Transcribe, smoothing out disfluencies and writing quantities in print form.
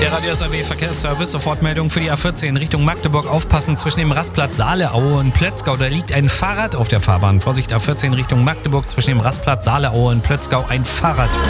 Der Radio SAW Verkehrsservice, Sofortmeldung für die A14 Richtung Magdeburg. Aufpassen, zwischen dem Rastplatz Saaleaue und Plötzgau. Da liegt ein Fahrrad auf der Fahrbahn. Vorsicht, A14 Richtung Magdeburg, zwischen dem Rastplatz Saaleaue und Plötzgau ein Fahrrad.